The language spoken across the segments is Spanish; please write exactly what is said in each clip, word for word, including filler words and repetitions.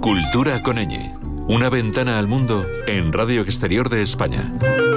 Cultura con ñ. Una ventana al mundo en Radio Exterior de España.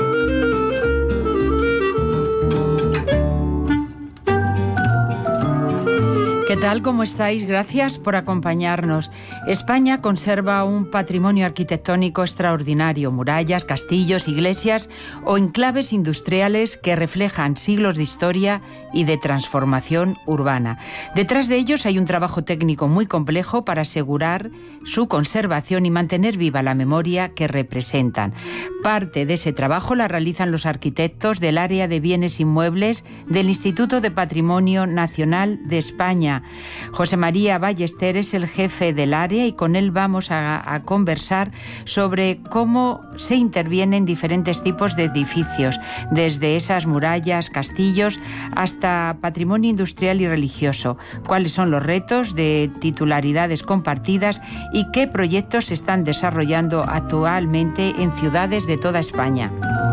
¿Qué tal? ¿Cómo estáis? Gracias por acompañarnos. España conserva un patrimonio arquitectónico extraordinario, murallas, castillos, iglesias o enclaves industriales que reflejan siglos de historia y de transformación urbana. Detrás de ellos hay un trabajo técnico muy complejo para asegurar su conservación y mantener viva la memoria que representan. Parte de ese trabajo la realizan los arquitectos del área de bienes inmuebles del Instituto de Patrimonio Nacional de España. José María Ballester es el jefe del área y con él vamos a, a conversar sobre cómo se interviene en diferentes tipos de edificios, desde esas murallas, castillos, hasta patrimonio industrial y religioso. Cuáles son los retos de titularidades compartidas y qué proyectos se están desarrollando actualmente en ciudades de toda España.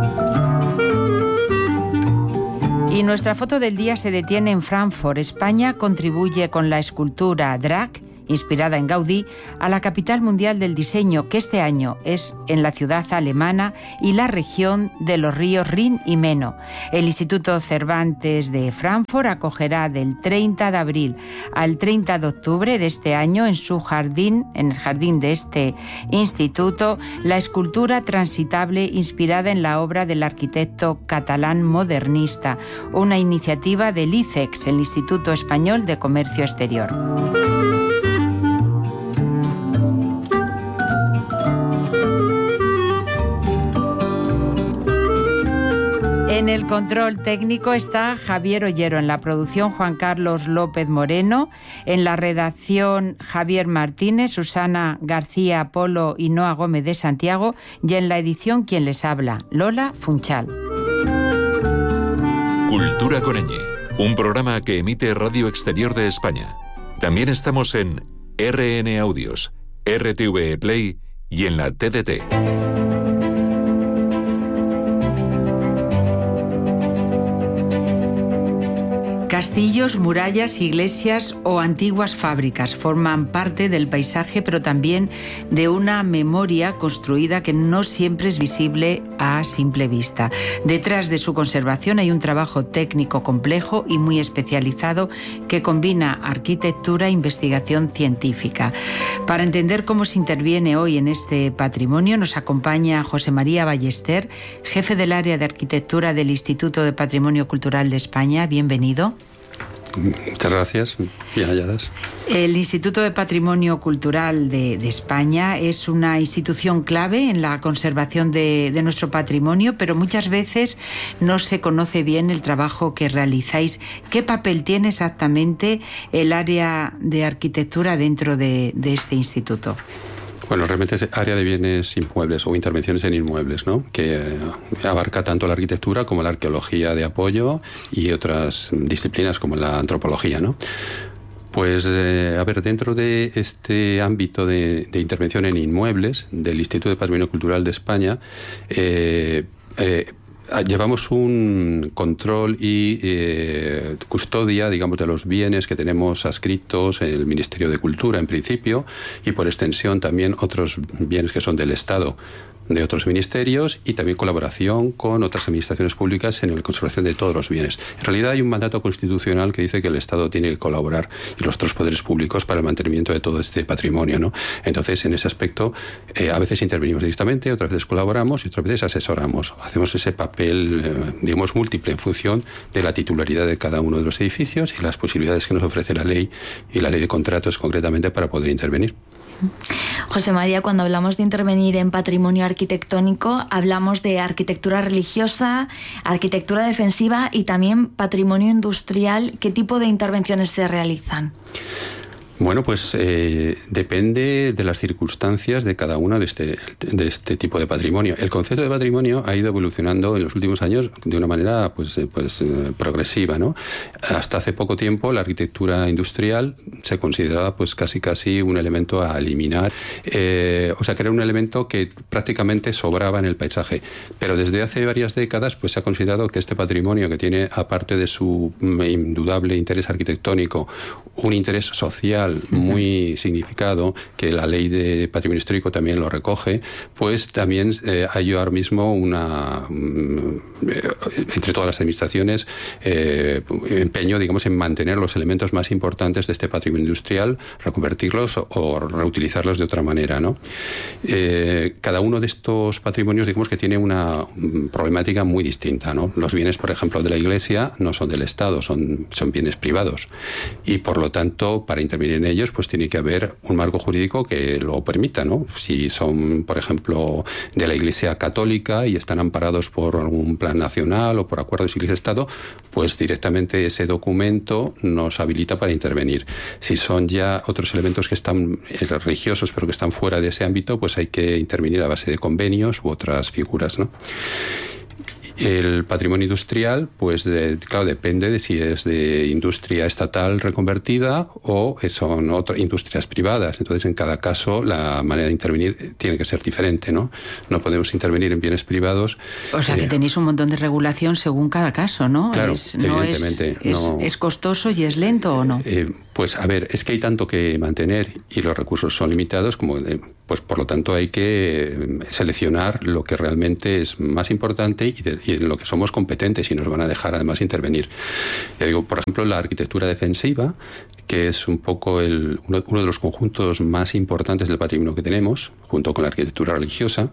Y nuestra foto del día se detiene en Frankfurt. España contribuye con la escultura Drag, inspirada en Gaudí, a la capital mundial del diseño, que este año es en la ciudad alemana y la región de los ríos Rin y Meno. El Instituto Cervantes de Frankfurt acogerá del treinta de abril al treinta de octubre de este año en su jardín, en el jardín de este instituto, la escultura transitable inspirada en la obra del arquitecto catalán modernista, una iniciativa del I C E X, el Instituto Español de Comercio Exterior. En el control técnico está Javier Ollero, en la producción Juan Carlos López Moreno, en la redacción Javier Martínez, Susana García Polo y Noa Gómez de Santiago, y en la edición quien les habla, Lola Funchal. Cultura con ñ, un programa que emite Radio Exterior de España. También estamos en R N Audios, R T V E Play y en la T D T. Castillos, murallas, iglesias o antiguas fábricas forman parte del paisaje, pero también de una memoria construida que no siempre es visible a simple vista. Detrás de su conservación hay un trabajo técnico complejo y muy especializado que combina arquitectura e investigación científica. Para entender cómo se interviene hoy en este patrimonio, nos acompaña José María Ballester, jefe del área de arquitectura del Instituto de Patrimonio Cultural de España. Bienvenido. Muchas gracias, bien halladas. El Instituto de Patrimonio Cultural de, de España es una institución clave en la conservación de, de nuestro patrimonio, pero muchas veces no se conoce bien el trabajo que realizáis. ¿Qué papel tiene exactamente el área de arquitectura dentro de, de este instituto? Bueno, realmente es área de bienes inmuebles o intervenciones en inmuebles, ¿no? Que eh, abarca tanto la arquitectura como la arqueología de apoyo y otras disciplinas como la antropología, ¿no? Pues, eh, a ver, dentro de este ámbito de, de intervención en inmuebles del Instituto de Patrimonio Cultural de España, eh, eh, llevamos un control y eh, custodia, digamos, de los bienes que tenemos adscritos en el Ministerio de Cultura, en principio, y por extensión también otros bienes que son del Estado, de otros ministerios, y también colaboración con otras administraciones públicas en la conservación de todos los bienes. En realidad hay un mandato constitucional que dice que el Estado tiene que colaborar y los otros poderes públicos para el mantenimiento de todo este patrimonio, ¿no? Entonces, en ese aspecto, eh, a veces intervenimos directamente, otras veces colaboramos y otras veces asesoramos. Hacemos ese papel, eh, digamos, múltiple en función de la titularidad de cada uno de los edificios y las posibilidades que nos ofrece la ley y la ley de contratos concretamente para poder intervenir. José María, cuando hablamos de intervenir en patrimonio arquitectónico, hablamos de arquitectura religiosa, arquitectura defensiva y también patrimonio industrial. ¿Qué tipo de intervenciones se realizan? Bueno, pues eh, depende de las circunstancias de cada uno de este, de este tipo de patrimonio. El concepto de patrimonio ha ido evolucionando en los últimos años de una manera pues, pues eh, progresiva, ¿no? Hasta hace poco tiempo la arquitectura industrial se consideraba pues casi casi un elemento a eliminar, eh, o sea que era un elemento que prácticamente sobraba en el paisaje. Pero desde hace varias décadas pues se ha considerado que este patrimonio, que tiene aparte de su indudable interés arquitectónico un interés social social muy significado, que la ley de patrimonio histórico también lo recoge, pues también eh, hay ahora mismo una, eh, entre todas las administraciones, eh, empeño, digamos, en mantener los elementos más importantes de este patrimonio industrial, reconvertirlos o, o reutilizarlos de otra manera, ¿no? Eh, cada uno de estos patrimonios, digamos, que tiene una problemática muy distinta, ¿no? Los bienes, por ejemplo, de la Iglesia no son del Estado, son, son bienes privados. Y, por lo tanto, para intervenir en ellos, pues tiene que haber un marco jurídico que lo permita, ¿no? Si son, por ejemplo, de la Iglesia católica y están amparados por algún plan nacional o por acuerdos Iglesia-Estado, pues directamente ese documento nos habilita para intervenir. Si son ya otros elementos que están religiosos, pero que están fuera de ese ámbito, pues hay que intervenir a base de convenios u otras figuras, ¿no? El patrimonio industrial, pues de, claro, depende de si es de industria estatal reconvertida o son otras industrias privadas. Entonces, en cada caso, la manera de intervenir tiene que ser diferente, ¿no? No podemos intervenir en bienes privados. O sea, eh, que tenéis un montón de regulación según cada caso, ¿no? Claro, es, no evidentemente. Es, no, es, ¿Es costoso y es lento o no? Eh, pues, a ver, es que hay tanto que mantener y los recursos son limitados como... De, pues por lo tanto hay que seleccionar lo que realmente es más importante y, de, y en lo que somos competentes y nos van a dejar además intervenir. Ya digo, por ejemplo, la arquitectura defensiva, que es un poco el, uno, uno de los conjuntos más importantes del patrimonio que tenemos, junto con la arquitectura religiosa,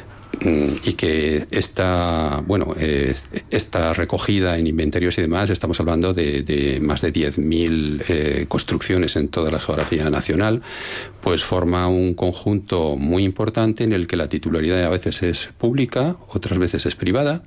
y que está, bueno, eh, está recogida en inventarios y demás. Estamos hablando de, de más de diez mil eh, construcciones en toda la geografía nacional, pues forma un conjunto muy importante en el que la titularidad a veces es pública, otras veces es privada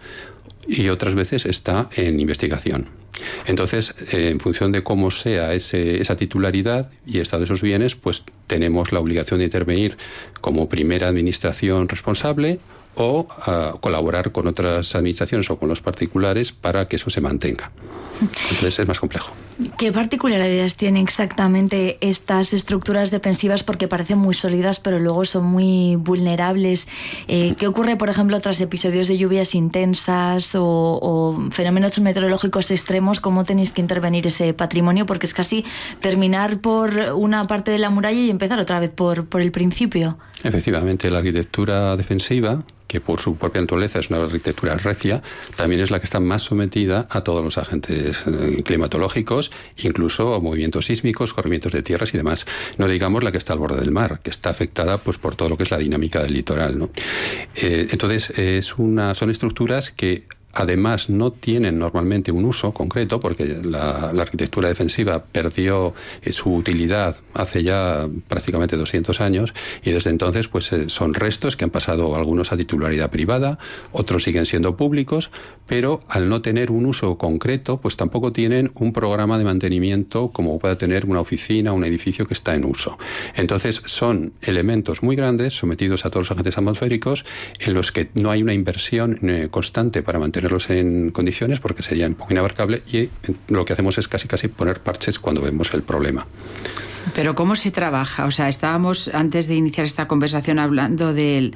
y otras veces está en investigación. Entonces, eh, en función de cómo sea ese, esa titularidad y estado de esos bienes, pues tenemos la obligación de intervenir como primera administración responsable o uh, colaborar con otras administraciones o con los particulares para que eso se mantenga. Entonces es más complejo. ¿Qué particularidades tienen exactamente estas estructuras defensivas? Porque parecen muy sólidas, pero luego son muy vulnerables. Eh, ¿Qué ocurre, por ejemplo, tras episodios de lluvias intensas o, o fenómenos meteorológicos extremos? ¿Cómo tenéis que intervenir ese patrimonio? Porque es casi terminar por una parte de la muralla y empezar otra vez por, por el principio. Efectivamente, la arquitectura defensiva, que por su propia naturaleza es una arquitectura recia, también es la que está más sometida a todos los agentes climatológicos, incluso a movimientos sísmicos, corrimientos de tierras y demás. No digamos la que está al borde del mar, que está afectada pues por todo lo que es la dinámica del litoral, ¿no? Eh, entonces, es una, son estructuras que además no tienen normalmente un uso concreto, porque la, la arquitectura defensiva perdió eh, su utilidad hace ya prácticamente doscientos años y desde entonces pues eh, son restos que han pasado algunos a titularidad privada, otros siguen siendo públicos, pero al no tener un uso concreto pues tampoco tienen un programa de mantenimiento como pueda tener una oficina o un edificio que está en uso. Entonces son elementos muy grandes sometidos a todos los agentes atmosféricos en los que no hay una inversión eh, constante para mantener tenerlos en condiciones porque sería un poco inabarcable y lo que hacemos es casi casi poner parches cuando vemos el problema. Pero ¿cómo se trabaja? O sea, estábamos antes de iniciar esta conversación hablando del,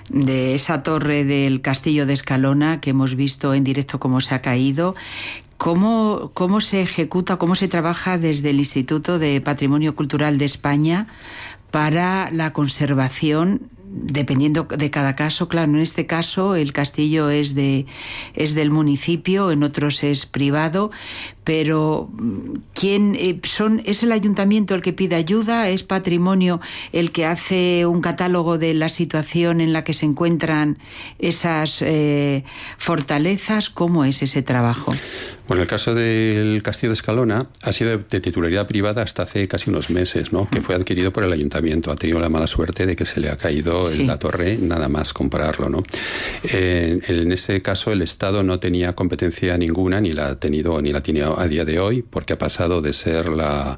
de esa torre del Castillo de Escalona que hemos visto en directo cómo se ha caído. ¿Cómo, cómo se ejecuta, cómo se trabaja desde el Instituto de Patrimonio Cultural de España para la conservación? Dependiendo de cada caso, claro, en este caso el castillo es de es del municipio, en otros es privado, pero ¿quién eh, son? ¿Es el ayuntamiento el que pide ayuda? ¿Es Patrimonio el que hace un catálogo de la situación en la que se encuentran esas eh, fortalezas? ¿Cómo es ese trabajo? Bueno, el caso del Castillo de Escalona ha sido de titularidad privada hasta hace casi unos meses, ¿no? Que fue adquirido por el ayuntamiento. Ha tenido la mala suerte de que se le ha caído sí. en la torre, nada más comprarlo, ¿no? Eh, en este caso el Estado no tenía competencia ninguna, ni la ha tenido, ni la tiene a día de hoy, porque ha pasado de ser la,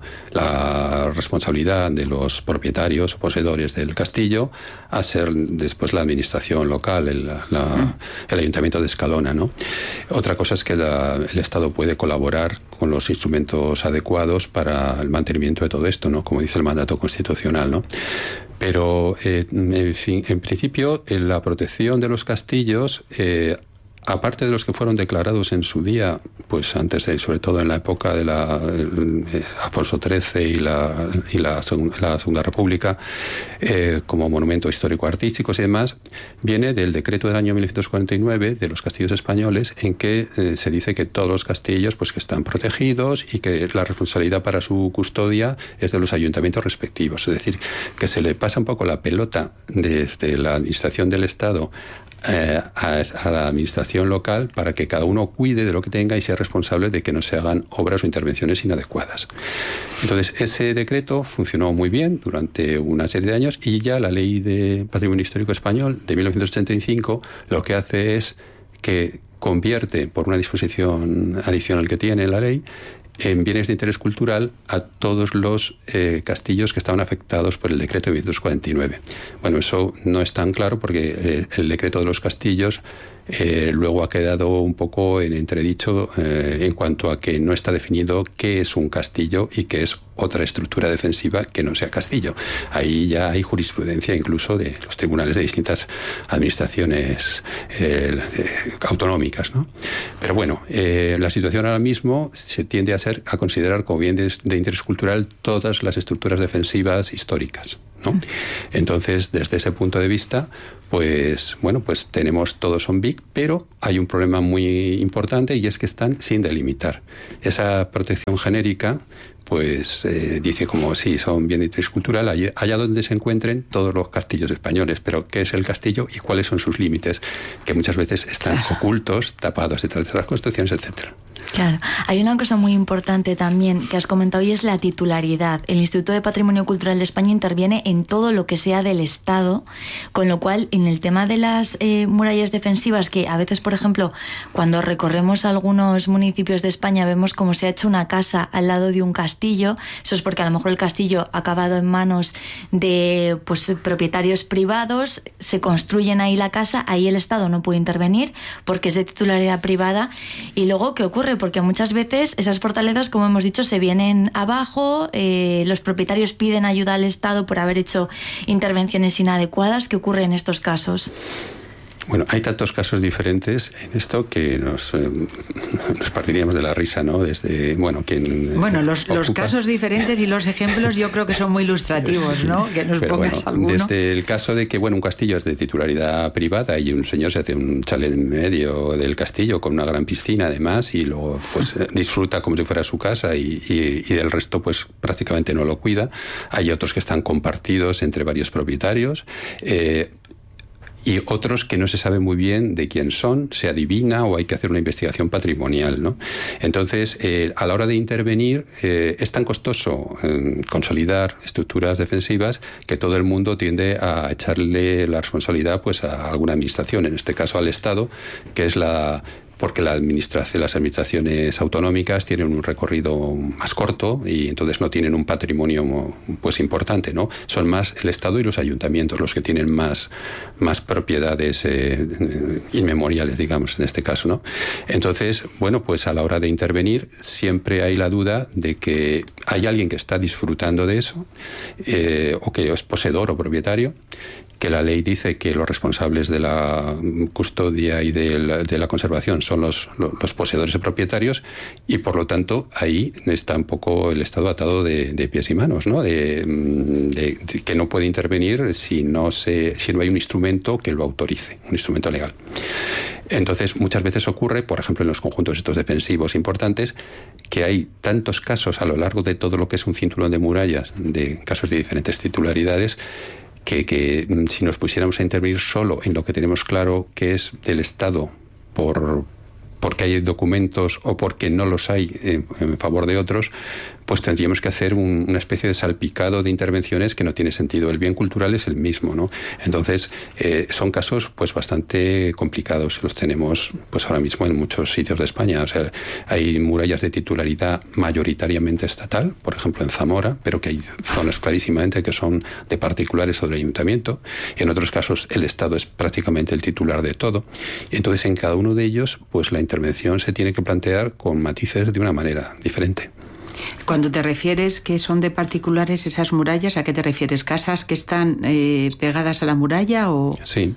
la responsabilidad de los propietarios o poseedores del castillo a ser después la administración local, el, la, el ayuntamiento de Escalona, ¿no? Otra cosa es que la, el Estado puede colaborar con los instrumentos adecuados para el mantenimiento de todo esto, ¿no? Como dice el mandato constitucional, ¿no? Pero, eh, en fin, en principio, en la protección de los castillos eh, aparte de los que fueron declarados en su día, pues antes de, sobre todo en la época de la eh, Alfonso trece y la, y la, segun, la Segunda República, eh, como monumento histórico-artísticos y demás, viene del decreto del año mil novecientos cuarenta y nueve de los castillos españoles, en que eh, se dice que todos los castillos pues que están protegidos y que la responsabilidad para su custodia es de los ayuntamientos respectivos. Es decir, que se le pasa un poco la pelota desde la administración del Estado Eh, a, a la administración local para que cada uno cuide de lo que tenga y sea responsable de que no se hagan obras o intervenciones inadecuadas. Entonces, ese decreto funcionó muy bien durante una serie de años y ya la Ley de Patrimonio Histórico Español de mil novecientos ochenta y cinco lo que hace es que convierte, por una disposición adicional que tiene la ley, en bienes de interés cultural a todos los eh, castillos que estaban afectados por el decreto de mil novecientos cuarenta y nueve. Bueno, eso no es tan claro porque eh, el decreto de los castillos eh, luego ha quedado un poco en entredicho eh, en cuanto a que no está definido qué es un castillo y qué es otra estructura defensiva que no sea castillo. Ahí ya hay jurisprudencia incluso de los tribunales de distintas administraciones eh, eh, autonómicas, ¿no? Pero bueno, eh, la situación ahora mismo se tiende a ser a considerar como bien de, de interés cultural todas las estructuras defensivas históricas, ¿no? Entonces, desde ese punto de vista, pues bueno, pues tenemos todos son big, pero hay un problema muy importante y es que están sin delimitar. Esa protección genérica pues eh, dice como sí, son bien de interés cultural allá, allá donde se encuentren todos los castillos españoles, pero ¿qué es el castillo y cuáles son sus límites? Que muchas veces están claro. ocultos, tapados detrás de las construcciones, etcétera. Claro, hay una cosa muy importante también que has comentado y es la titularidad. El Instituto de Patrimonio Cultural de España interviene en todo lo que sea del Estado, con lo cual en el tema de las eh, murallas defensivas, que a veces, por ejemplo, cuando recorremos algunos municipios de España vemos cómo se ha hecho una casa al lado de un castillo, eso es porque a lo mejor el castillo ha acabado en manos de pues, propietarios privados, se construyen ahí la casa, ahí el Estado no puede intervenir porque es de titularidad privada. Y luego, ¿qué ocurre? Porque muchas veces esas fortalezas, como hemos dicho, se vienen abajo, eh, los propietarios piden ayuda al Estado por haber hecho intervenciones inadecuadas. ¿Qué ocurre en estos casos? Bueno, hay tantos casos diferentes en esto que nos, eh, nos partiríamos de la risa, ¿no? Desde, bueno, quien... Bueno, los, los casos diferentes y los ejemplos yo creo que son muy ilustrativos, ¿no? Que nos Pero pongas bueno, alguno. Desde el caso de que, bueno, un castillo es de titularidad privada y un señor se hace un chalet en medio del castillo con una gran piscina además y luego pues disfruta como si fuera su casa y, y, y del resto pues prácticamente no lo cuida. Hay otros que están compartidos entre varios propietarios. Eh, y otros que no se sabe muy bien de quién son, se adivina o hay que hacer una investigación patrimonial, ¿no? Entonces, eh, a la hora de intervenir, eh, es tan costoso eh, consolidar estructuras defensivas que todo el mundo tiende a echarle la responsabilidad pues, a alguna administración, en este caso al Estado, que es la... porque la administración, las administraciones autonómicas tienen un recorrido más corto y entonces no tienen un patrimonio pues importante, ¿no? Son más el Estado y los ayuntamientos los que tienen más, más propiedades eh, inmemoriales, digamos, en este caso, ¿no? Entonces, bueno, pues a la hora de intervenir siempre hay la duda de que hay alguien que está disfrutando de eso eh, o que es poseedor o propietario, que la ley dice que los responsables de la custodia y de la, de la conservación son los, los, los poseedores y propietarios y por lo tanto ahí está un poco el Estado atado de, de pies y manos, ¿no? De, de, de que no puede intervenir si no, se, si no hay un instrumento que lo autorice, un instrumento legal. Entonces muchas veces ocurre, por ejemplo en los conjuntos estos defensivos importantes, que hay tantos casos a lo largo de todo lo que es un cinturón de murallas, de casos de diferentes titularidades, Que, que si nos pusiéramos a intervenir solo en lo que tenemos claro que es del Estado por, porque hay documentos o porque no los hay en, en favor de otros, pues tendríamos que hacer un, una especie de salpicado de intervenciones que no tiene sentido. El bien cultural es el mismo, ¿no? Entonces, eh, son casos pues bastante complicados. Los tenemos pues ahora mismo en muchos sitios de España. O sea, hay murallas de titularidad mayoritariamente estatal, por ejemplo en Zamora, pero que hay zonas clarísimamente que son de particulares o del ayuntamiento. Y en otros casos el Estado es prácticamente el titular de todo. Y entonces en cada uno de ellos pues la intervención se tiene que plantear con matices de una manera diferente. Cuando te refieres que son de particulares esas murallas, ¿a qué te refieres? ¿Casas que están eh, pegadas a la muralla o...? Sí.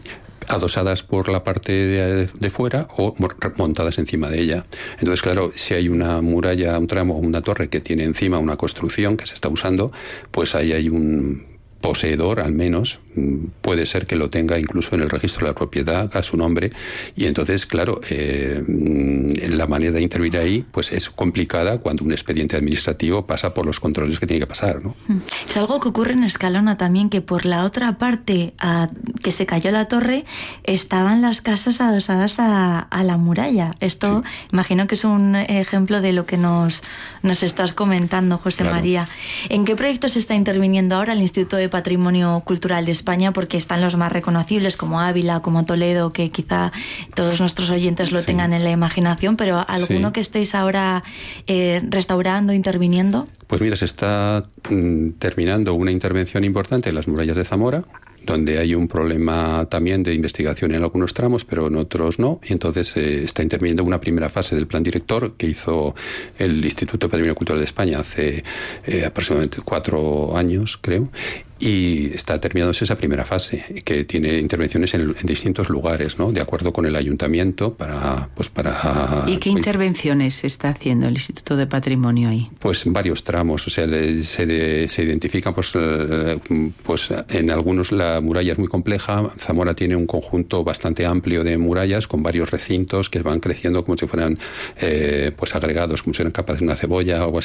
adosadas por la parte de, de fuera o montadas encima de ella. Entonces, claro, si hay una muralla, un tramo o una torre que tiene encima una construcción que se está usando, pues ahí hay un poseedor, al menos, puede ser que lo tenga incluso en el registro de la propiedad a su nombre, y entonces, claro, eh, la manera de intervenir ahí pues es complicada cuando un expediente administrativo pasa por los controles que tiene que pasar, ¿no? Es algo que ocurre en Escalona también, que por la otra parte a, que se cayó la torre, estaban las casas adosadas a, a la muralla. Esto, sí, imagino que es un ejemplo de lo que nos, nos estás comentando, José claro. María. ¿En qué proyectos está interviniendo ahora el Instituto de Patrimonio Cultural de España? Porque están los más reconocibles, como Ávila, como Toledo, que quizá todos nuestros oyentes lo sí. tengan en la imaginación, pero ¿alguno sí. que estéis ahora eh, restaurando, interviniendo? Pues mira, se está mm, terminando una intervención importante en las murallas de Zamora, donde hay un problema también de investigación en algunos tramos, pero en otros no, y entonces eh, está interviniendo una primera fase del plan director que hizo el Instituto de Patrimonio Cultural de España hace eh, aproximadamente cuatro años, creo, y está terminándose esa primera fase, que tiene intervenciones en, en distintos lugares, ¿no? De acuerdo con el ayuntamiento para, pues para. ¿Y qué intervenciones está haciendo el Instituto de Patrimonio ahí? Pues en varios tramos, o sea, se, de, se identifican, pues, pues en algunos la muralla es muy compleja. Zamora tiene un conjunto bastante amplio de murallas con varios recintos que van creciendo como si fueran, eh, pues agregados, como si fueran capas de una cebolla o algo así.